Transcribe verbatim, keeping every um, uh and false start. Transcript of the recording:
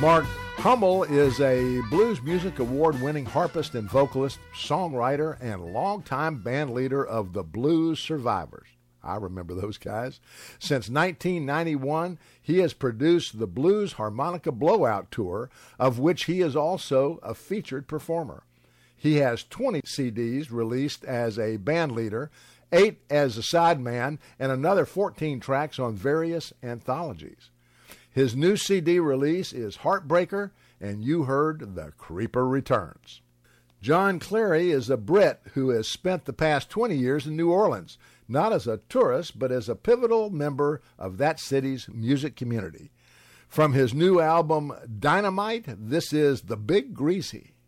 Mark Hummel is a Blues Music Award-winning harpist and vocalist, songwriter, and longtime band leader of the Blues Survivors. I remember those guys. Since nineteen ninety-one, he has produced the Blues Harmonica Blowout Tour, of which he is also a featured performer. He has twenty C Ds released as a band leader, eight as a sideman, and another fourteen tracks on various anthologies. His new C D release is Heartbreaker, and you heard The Creeper Returns. John Cleary is a Brit who has spent the past twenty years in New Orleans, not as a tourist, but as a pivotal member of that city's music community. From his new album, Dynamite, this is The Big Greasy.